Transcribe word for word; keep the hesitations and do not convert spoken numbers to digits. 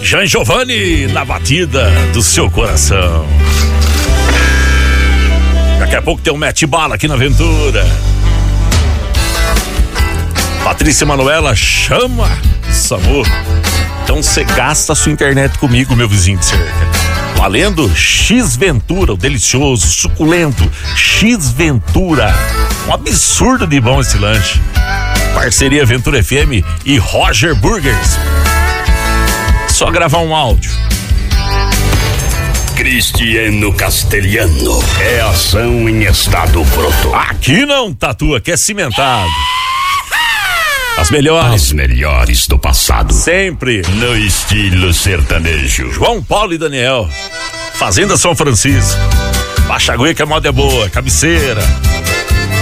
Jean Giovanni na batida do seu coração. Daqui a pouco tem um mete-bala aqui na Aventura. Patrícia Manuela chama SAMU. Então você gasta a sua internet comigo, meu vizinho de cerca. Valendo X Ventura, o delicioso, suculento X Ventura. Um absurdo de bom esse lanche. Parceria Ventura F M e Roger Burgers. Só gravar um áudio. Cristiano Castelhano, é ação em estado pronto. Aqui não, Tatu, aqui é cimentado. As melhores. As melhores do passado. Sempre. No estilo sertanejo. João Paulo e Daniel. Fazenda São Francisco. Baixa Aguê que a moda é boa. Cabeceira.